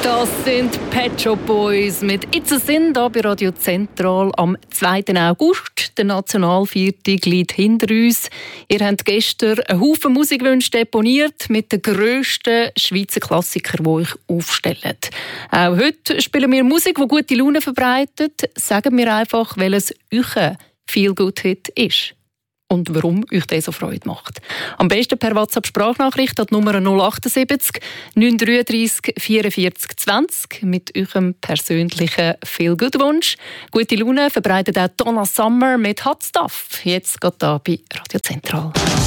Das sind Pet Shop Boys mit «It's a Sin» hier bei Radio Zentral am 2. August. Der Nationalviertag liegt hinter uns. Ihr habt gestern einen Haufen Musikwünsche deponiert mit den grössten Schweizer Klassikern, die euch aufstellen. Auch heute spielen wir Musik, die gute Laune verbreitet. Sagen wir einfach, welches euer Feel-Good-Hit ist. Und warum euch das so Freude macht. Am besten per WhatsApp-Sprachnachricht an die Nummer 078 933 44 20 mit eurem persönlichen Feel-Good-Wunsch. Gute Laune verbreitet auch Donna Summer mit «Hot Stuff». Jetzt geht da bei Radio Zentral.